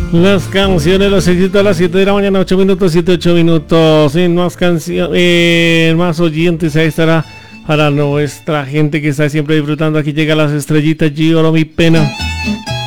Las canciones, los éxitos a las 7 de la mañana, 8 minutos, 8 minutos. En más canciones, más oyentes, ahí estará para nuestra gente que está siempre disfrutando. Aquí llega las estrellitas, Gio, mi pena.